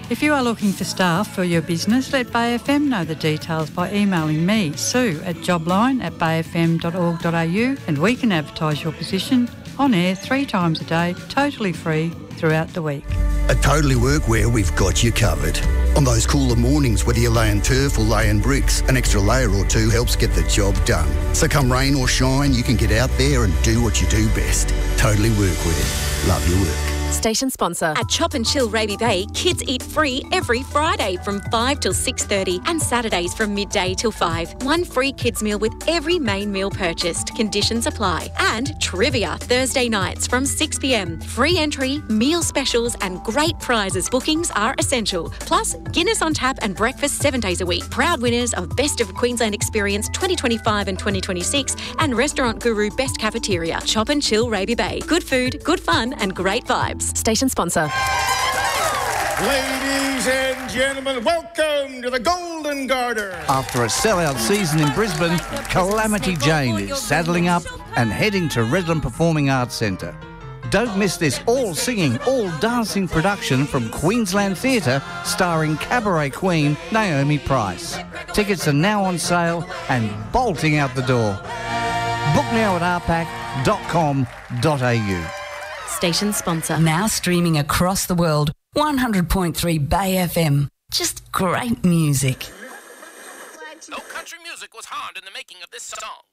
If you are looking for staff for your business, let Bay FM know the details by emailing me, Sue, at jobline@bayfm.org.au, and we can advertise your position on air 3 times a day, totally free throughout the week. At Totally Workwear, we've got you covered. On those cooler mornings, whether you're laying turf or laying bricks, an extra layer or two helps get the job done. So come rain or shine, you can get out there and do what you do best. Totally Workwear. Love your work. Station sponsor. At Chop and Chill Raby Bay, kids eat free every Friday from 5 till 6:30 and Saturdays from midday till 5. One free kids meal with every main meal purchased. Conditions apply. And trivia Thursday nights from 6 p.m. Free entry, meal specials and great prizes. Bookings are essential. Plus, Guinness on tap and breakfast 7 days a week. Proud winners of Best of Queensland Experience 2025 and 2026 and Restaurant Guru Best Cafeteria. Chop and Chill Raby Bay. Good food, good fun and great vibes. Station sponsor. Ladies and gentlemen, welcome to the Golden Garter. After a sellout season in Brisbane, Calamity Jane is saddling up and heading to Redland Performing Arts Centre. Don't miss this all-singing, all-dancing production from Queensland Theatre starring cabaret queen Naomi Price. Tickets are now on sale and bolting out the door. Book now at rpac.com.au. Station sponsor. Now streaming across the world, 100.3 Bay FM. Just great music. No country music was harmed in the making of this song.